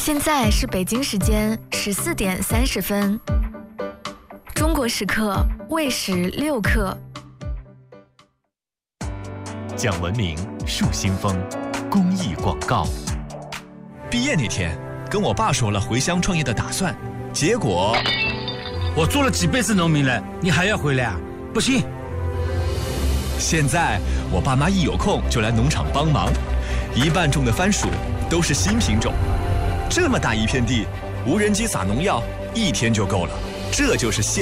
现在是北京时间14点30分，中国时刻未时6刻。 讲文明树新风，公益广告。 毕业那天，跟我爸说了回乡创业的打算，结果我做了几辈子农民了，你还要回来啊？不行。 现在我爸妈一有空就来农场帮忙，一半种的番薯都是新品种。这么大一片地，无人机撒农药1天就够了，这就是